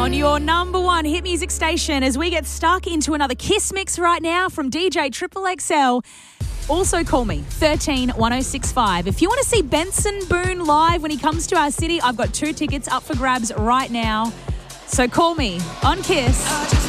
on your number one hit music station as we get stuck into another Kiss mix right now from DJ Triple XL. Also call me, 13 1065. If you want to see Benson Boone live when he comes to our city, I've got 2 tickets up for grabs right now. So call me on Kiss.